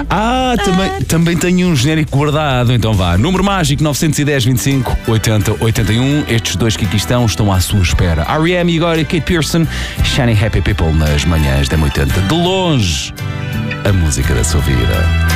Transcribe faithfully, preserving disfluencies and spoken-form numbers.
Ah, também, também tenho um genérico guardado. Então vá, número mágico nove um zero, vinte e cinco, oitenta, oitenta e um. Estes dois que aqui estão estão à sua espera. R E M e agora Kate Pearson, Shiny Happy People nas manhãs da oitenta. De longe, a música da sua vida.